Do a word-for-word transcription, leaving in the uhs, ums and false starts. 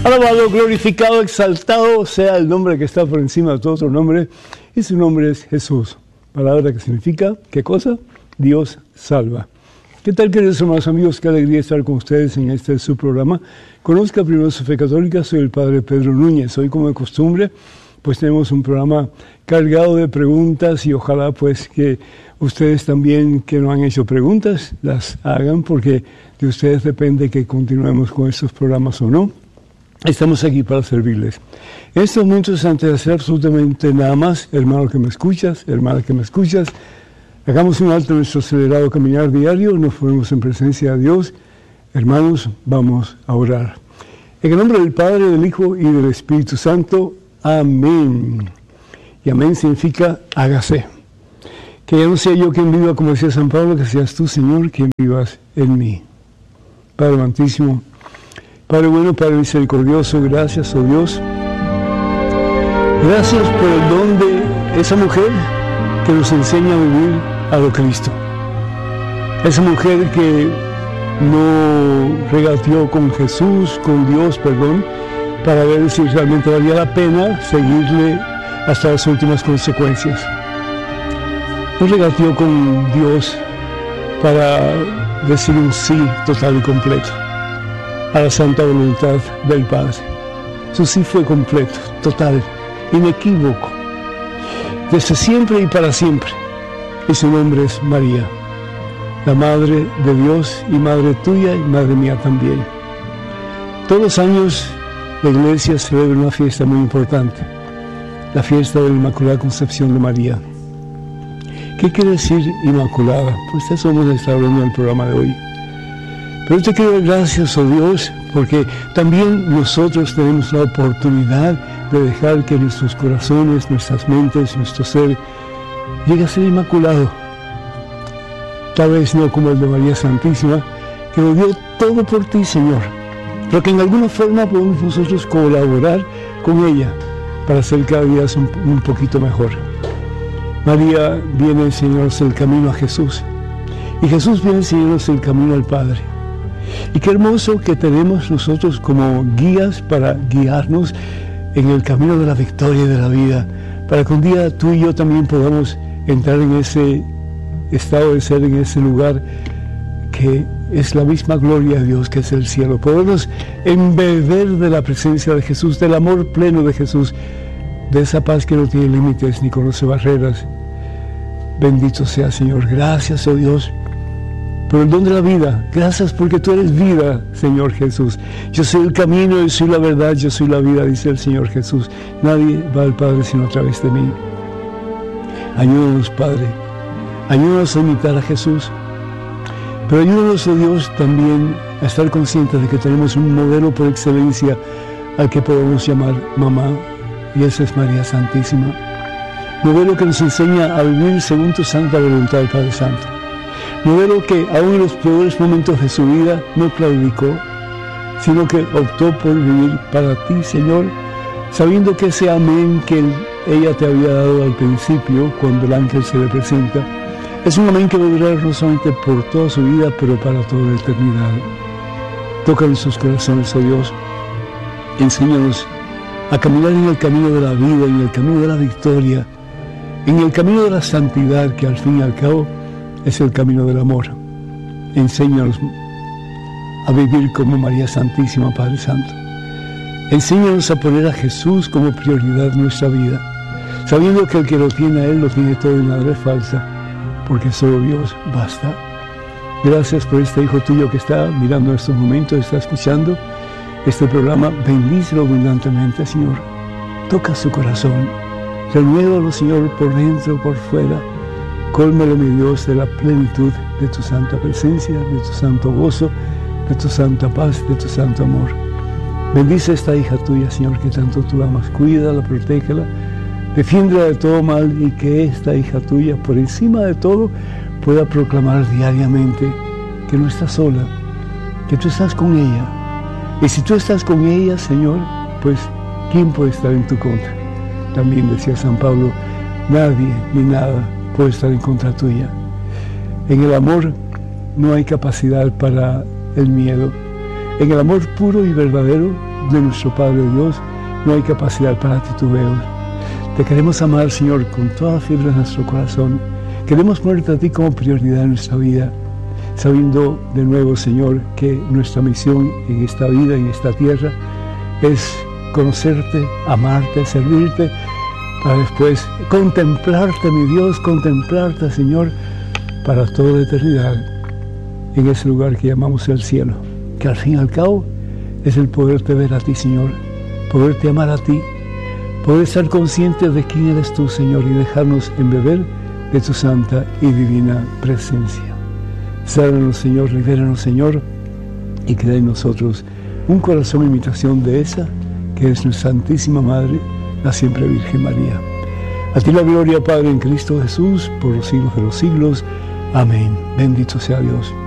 Alabado, glorificado, exaltado sea el nombre que está por encima de todo otro nombre, y su nombre es Jesús. Palabra que significa, ¿qué cosa? Dios salva. ¿Qué tal, queridos hermanos amigos? Qué alegría estar con ustedes en este su programa. Conozca primero su fe católica, soy el Padre Pedro Núñez. Hoy, como de costumbre, pues tenemos un programa cargado de preguntas y ojalá pues que ustedes también que no han hecho preguntas las hagan, porque de ustedes depende que continuemos con estos programas o no. Estamos aquí para servirles. En estos momentos, antes de hacer absolutamente nada más, hermano que me escuchas, hermana que me escuchas, hagamos un alto en nuestro acelerado caminar diario, nos ponemos en presencia de Dios. Hermanos, vamos a orar. En el nombre del Padre, del Hijo y del Espíritu Santo, amén. Y amén significa hágase. Que ya no sea yo quien viva, como decía San Pablo, que seas tú, Señor, quien vivas en mí. Padre amantísimo, Padre bueno, Padre misericordioso, gracias, oh Dios. Gracias por el don de esa mujer que nos enseña a vivir a lo Cristo. Esa mujer que no regateó con Jesús, con Dios, perdón, para ver si realmente valía la pena seguirle hasta las últimas consecuencias. No regateó con Dios para decir un sí total y completo a la santa voluntad del Padre. Su sí fue completo, total, inequívoco, desde siempre y para siempre. Y su nombre es María, la Madre de Dios y Madre tuya y Madre mía también. Todos los años la Iglesia celebra una fiesta muy importante, la fiesta de la Inmaculada Concepción de María. ¿Qué quiere decir Inmaculada? Pues eso vamos a estar hablando en el programa de hoy. Pero te quiero dar gracias, oh Dios, porque también nosotros tenemos la oportunidad de dejar que nuestros corazones, nuestras mentes, nuestro ser llegue a ser inmaculado. Tal vez no como el de María Santísima, que lo dio todo por ti, Señor, pero que en alguna forma podemos nosotros colaborar con ella para hacer cada día un, un poquito mejor. María viene a enseñarnos el camino a Jesús, y Jesús viene a enseñarnos el camino al Padre. Y qué hermoso que tenemos nosotros como guías para guiarnos en el camino de la victoria y de la vida, para que un día tú y yo también podamos entrar en ese estado de ser, en ese lugar que es la misma gloria de Dios, que es el cielo. Podernos embeber de la presencia de Jesús, del amor pleno de Jesús, de esa paz que no tiene límites ni conoce barreras. Bendito sea, Señor. Gracias, oh Dios, por el don de la vida. Gracias porque tú eres vida, Señor Jesús. Yo soy el camino, yo soy la verdad, yo soy la vida, dice el Señor Jesús. Nadie va al Padre sino a través de mí. Ayúdanos, Padre. Ayúdanos a imitar a Jesús. Pero ayúdanos, oh Dios, también a estar conscientes de que tenemos un modelo por excelencia al que podemos llamar mamá, y esa es María Santísima. Modelo que nos enseña a vivir según tu santa voluntad, Padre Santo. Modelo que aún en los peores momentos de su vida no claudicó, sino que optó por vivir para ti, Señor, sabiendo que ese amén que ella te había dado al principio, cuando el ángel se le presenta, es un amén que va a durar no solamente por toda su vida, pero para toda la eternidad. Toca en sus corazones, oh Dios. Enséñanos a caminar en el camino de la vida, en el camino de la victoria, en el camino de la santidad, que al fin y al cabo es el camino del amor. Enséñanos a vivir como María Santísima, Padre Santo. Enséñanos a poner a Jesús como prioridad en nuestra vida, sabiendo que el que lo tiene a Él lo tiene todo y nada le falta, porque solo Dios basta. Gracias por este hijo tuyo que está mirando en estos momentos, está escuchando este programa. Bendícelo abundantemente, Señor. Toca su corazón. Renuévalo, Señor, por dentro, por fuera. Cólmelo, mi Dios, de la plenitud de tu santa presencia, de tu santo gozo, de tu santa paz, de tu santo amor. Bendice a esta hija tuya, Señor, que tanto tú amas. Cuídala, protégela, defiéndela de todo mal, y que esta hija tuya, por encima de todo, pueda proclamar diariamente que no estás sola, que tú estás con ella. Y si tú estás con ella, Señor, pues ¿quién puede estar en tu contra? También decía San Pablo, nadie ni nada puede estar en contra tuya. En el amor no hay capacidad para el miedo. En el amor puro y verdadero, de nuestro Padre Dios, no hay capacidad para titubeos. Te queremos amar, Señor, con toda la fiebre de nuestro corazón. Queremos ponerte a ti como prioridad en nuestra vida, sabiendo de nuevo, Señor, que nuestra misión en esta vida, en esta tierra, es conocerte, amarte, servirte, para después contemplarte, mi Dios, contemplarte, Señor, para toda la eternidad, en ese lugar que llamamos el cielo, que al fin y al cabo es el poderte ver a ti, Señor, poderte amar a ti, poder estar conscientes de quién eres tú, Señor, y dejarnos embeber de tu santa y divina presencia. Sálvanos, Señor, libéranos, Señor, y crea en nosotros un corazón imitación de esa que es nuestra Santísima Madre, la siempre Virgen María. A ti la gloria, Padre, en Cristo Jesús, por los siglos de los siglos. Amén. Bendito sea Dios.